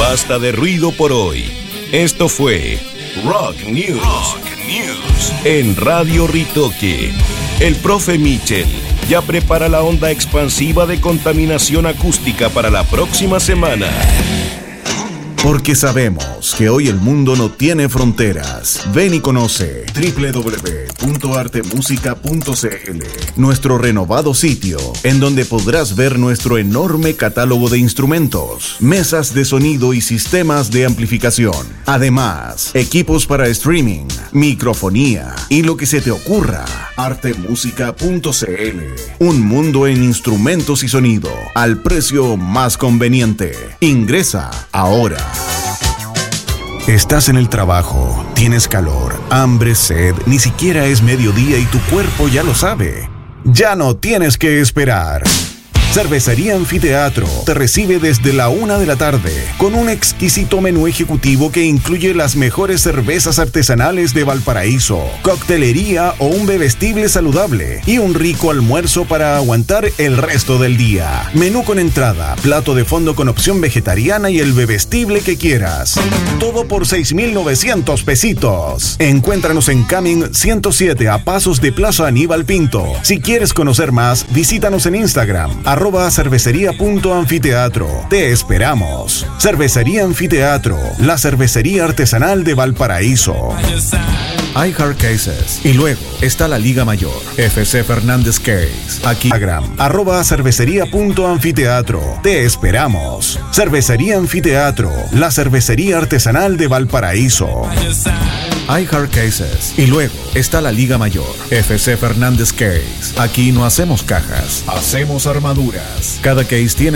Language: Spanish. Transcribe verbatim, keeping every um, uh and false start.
Basta de ruido por hoy. Esto fue Rock News, Rock News en Radio Ritoque. El profe Michel ya prepara la onda expansiva de contaminación acústica para la próxima semana. Porque sabemos que hoy el mundo no tiene fronteras. Ven y conoce doble u doble u doble u punto arte música punto c l, nuestro renovado sitio, en donde podrás ver nuestro enorme catálogo de instrumentos, mesas de sonido y sistemas de amplificación. Además, equipos para streaming, microfonía y lo que se te ocurra. arte música punto c l, un mundo en instrumentos y sonido al precio más conveniente. Ingresa ahora. Estás en el trabajo, tienes calor, hambre, sed, ni siquiera es mediodía y tu cuerpo ya lo sabe. Ya no tienes que esperar. Cervecería Anfiteatro te recibe desde la una de la tarde con un exquisito menú ejecutivo que incluye las mejores cervezas artesanales de Valparaíso, coctelería o un bebestible saludable y un rico almuerzo para aguantar el resto del día. Menú con entrada, plato de fondo con opción vegetariana y el bebestible que quieras. Todo por seis mil novecientos pesitos. Encuéntranos en Camin ciento siete a pasos de Plaza Aníbal Pinto. Si quieres conocer más, visítanos en Instagram, arroba cervecería punto anfiteatro. Te esperamos. Cervecería Anfiteatro, la cervecería artesanal de Valparaíso. iHeart Cases. Y luego está la Liga Mayor, F C Fernández Case. Aquí Instagram, arroba cervecería punto anfiteatro. Te esperamos. Cervecería Anfiteatro, la cervecería artesanal de Valparaíso. iHeart Cases. Y luego está la Liga Mayor, F C Fernández Case. Aquí no hacemos cajas, hacemos armaduras. Cada case tiene